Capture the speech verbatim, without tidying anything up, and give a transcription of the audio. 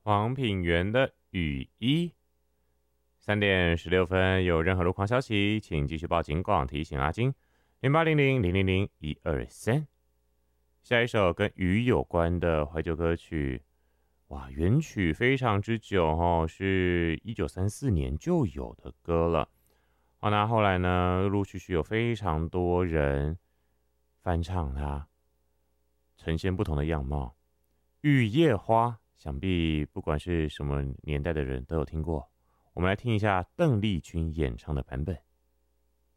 黄品源的雨衣。三点十六分，有任何路况消息，请继续报警广提醒阿金零八零零零零零一二三。下一首跟雨有关的怀旧歌曲，哇，原曲非常之久哦，是一九三四年就有的歌了。好，那后来呢，陆陆续续有非常多人翻唱它，呈现不同的样貌。雨夜花，想必不管是什么年代的人都有听过。我们来听一下邓丽君演唱的版本。